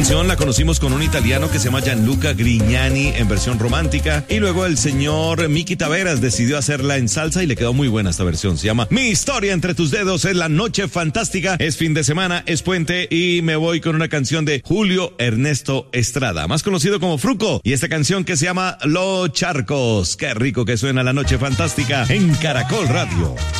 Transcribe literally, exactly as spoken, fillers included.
canción la conocimos con un italiano que se llama Gianluca Grignani en versión romántica, y luego el señor Miki Taveras decidió hacerla en salsa y le quedó muy buena esta versión. Se llama Mi historia entre tus dedos. Es la noche fantástica, es fin de semana, es puente, y me voy con una canción de Julio Ernesto Estrada, más conocido como Fruco, y esta canción que se llama Los Charcos. Qué rico que suena la noche fantástica en Caracol Radio.